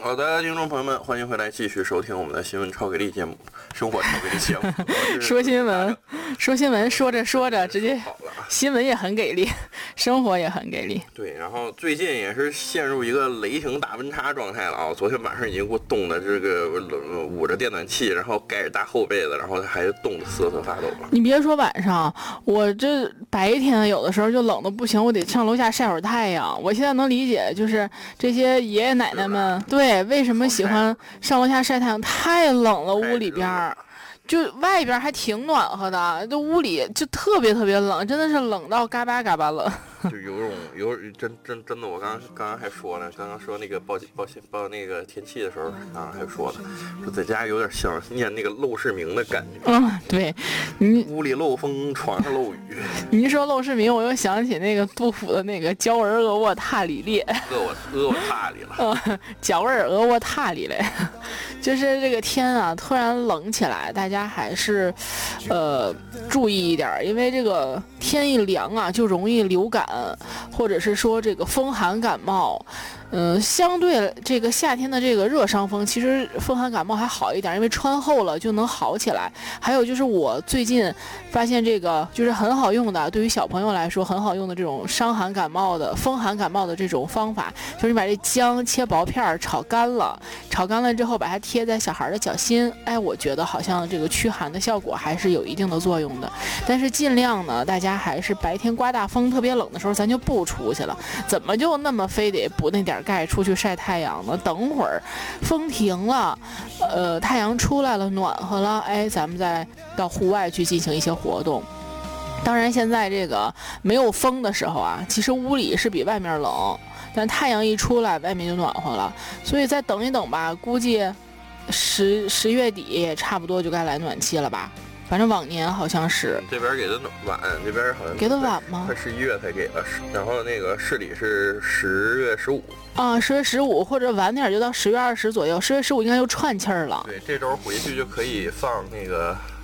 好的，听众朋友们，欢迎回来，继续收听我们的新闻超给力节目，生活超给力节目。 说新闻，说着说着，直接新闻也很给力，生活也很给力。 对，然后最近也是陷入一个雷霆大温差状态了啊！昨天晚上已经给我冻的这个捂着电暖气，然后盖着大厚被子，然后还冻得瑟瑟发抖了。 你别说晚上，我这白天有的时候就冷的不行，我得上楼下晒会儿太阳。我现在能理解，就是这些爷爷奶奶们对为什么喜欢上楼下晒太阳，太冷了，屋里边就外边还挺暖和的，这屋里就特别冷，真的是冷到嘎巴嘎巴冷。 就有真的，我刚刚还说呢，刚刚说那个报那个天气的时候，刚刚还说呢，说在家有点像念那个陋室铭的感觉。 对， 屋里漏风，床上漏雨。 你一说陋室铭，我又想起那个杜甫的那个“娇儿鹅卧榻里裂”， 鹅卧榻里了。 脚儿鹅卧榻里嘞，就是这个天啊，突然冷起来，大家还是注意一点，因为这个天一凉啊，就容易流感，或者是说这个风寒感冒。相对这个夏天的这个热伤风，其实风寒感冒还好一点，因为穿厚了就能好起来。还有就是我最近发现这个就是很好用的，对于小朋友来说很好用的这种风寒感冒的这种方法，就是你把这姜切薄片炒干了之后把它贴在小孩的脚心，我觉得好像这个驱寒的效果还是有一定的作用的。但是尽量呢，大家还是白天刮大风特别冷的时候咱就不出去了，怎么就那么非得补那点盖出去晒太阳呢？等会儿风停了，太阳出来了，暖和了，咱们再到户外去进行一些活动。当然现在这个没有风的时候啊，其实屋里是比外面冷，但太阳一出来外面就暖和了，所以再等一等吧，估计十月底也差不多就该来暖气了吧。反正往年好像是这边给的晚，这边好像给的晚吗？ 快11月才给的，然后那个市里是10月15 啊，10月15或者晚点就到10月20左右，10月15应该就串气儿了。 对，这周回去就可以放那个